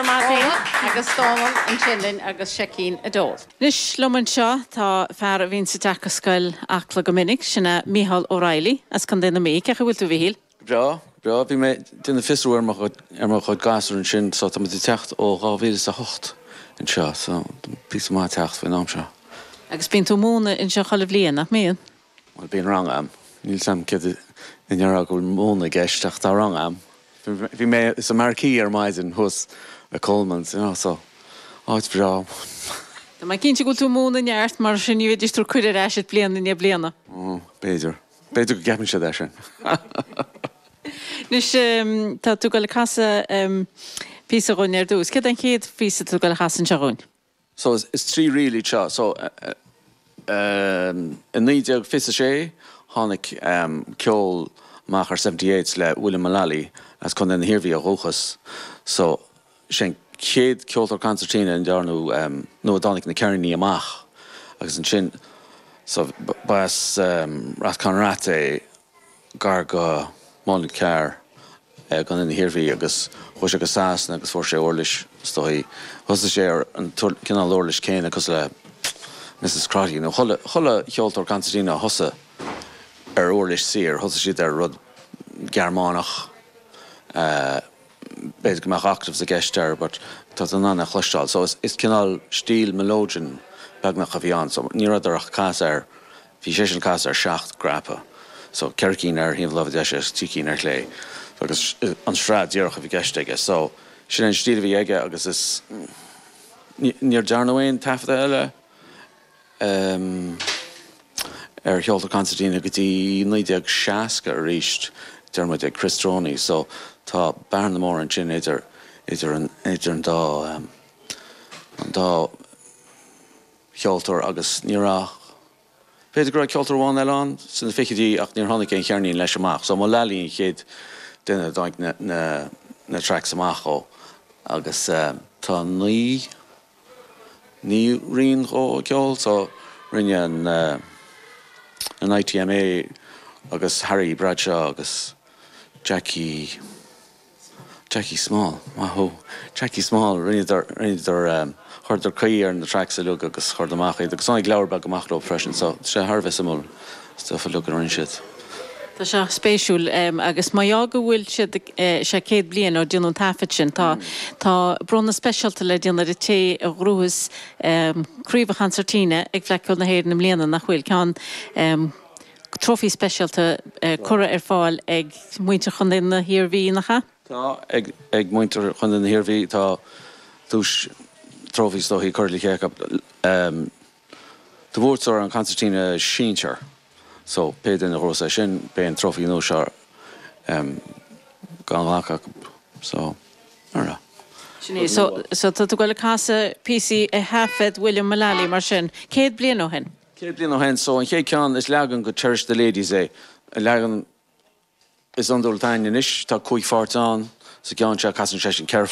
Martin agus Donald an Chilin agus Shakeen Adol. Nis Loman Shaw tá fear a vín sa teach scoil achla go minic sinna Micheál O'Reilly as can déna mé cecha bhfuil tú bhíl. Bra, bhí mé duna fisú ar mar chud gasar an sin so tá mutí techt ó 2008 an seo, so pí má techt fao nám seo. Agus bín tú múna in seo cholah bliana nach míon? Well, bíon rang am. Níl sam cid in ar go múna geisteach tá rang am. Bhí mé is a marquí ar maid in hús a Coleman's, you know, so it's bra. Tá mai cinnte go tú múna neart mar sin ní bhéidir tú cuidir eisiid bliana ní bliana. Béidir. Béidir go ceapan siad sin. Nis tá tú go le casa písa gon ar dús. Cid an chéad písa tú go le chasan seún? So it's three really seo. So in 1956 tháinig ceol machar 78 le William Mullally as chun in hirhí a róchas. So sin chéad ceoltar concertina in dearnú nó dánig na ceirní amach agus an sin so bas ras Conrate gar go mánig cear gan in hirhí agus chuis agus sásan agus fuair sé orlis stoí thusa sé ar an cinál orlis céine agus le Mrs. Crotty nó chola ceoltar concertina thusa ar orlis sír thusa siad ar rud Germánach beidir go meach active a geistear, but tá an anna chluisteáil. So is cinál stíl melódian beagnach a bhíán. So ní radarach cas ar, bhí sé sin cas ar 7 grappa. So ceircín ar híomh lefad eise, tícín ar clé. Agus an sráid díorach a bhí geiste aige. So sin an stíl bhí aige agus is níor dearnahhain tafada eile ar cheoltar concertina go dtí 1960 a ríist dermid ag Chris Droney, so tá bearn na mór an sin idir an dá cheoltar agus níorach. Féidir go raibh ceoltar bháin eile san na ficití ach níor tháinig cén chearnín leis amach. So má lelíonn chéad duine dáig na tracks amach ó agus tá ní rion ó ceol, so rinne an ITMA agus Harry Bradshaw agus Jackie Small. Wow. Jackie Small rinnear chuir caí ar na tracks a lu agus chuir amach agus sánig leabhar bag amach lo freisin, so sé tharbheith samol stuff a lu an rin siad. Tá se spéisiúil agus mai go bhfuil siad sé céad blian ó dionú tafid sin tá bronna speisialta le dionad a té a grúhas críomh concertina ag fleiceil na héir na mbliana nach bhfuil ceann trophy speisialta cura ar fáil ag muintear chun na hirhí nacha? Tá ag muintear chun na hirhí tá dús trophies do hí chuirla chéach do bhórtar an concertina síintear. So péidir na rosa sin be an trophy nó seo gan lácha so ara. So tá tú go le casa PC a hafed William Mullally mar sin. Céad blian ó hen? Céad blian ó hen, so an chéad ceann is leagan go Cherish the Ladies é. Leagan is an dúiltáin inis, tá cúig fáirtán sa ceann se casan sé sin ceir